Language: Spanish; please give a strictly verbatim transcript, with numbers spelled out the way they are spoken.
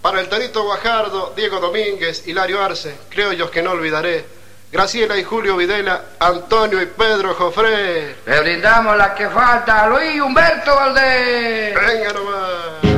Para el Torito Guajardo, Diego Domínguez, Hilario Arce, criollos que no olvidaré. Graciela y Julio Videla, Antonio y Pedro Jofré. Le brindamos la que falta a Luis Humberto Valdés. Venga nomás.